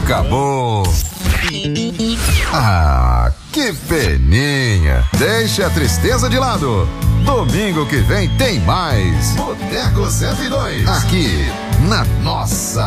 Acabou. Ah, que peninha. Deixe a tristeza de lado. Domingo que vem tem mais. Boteco 102. Aqui, na nossa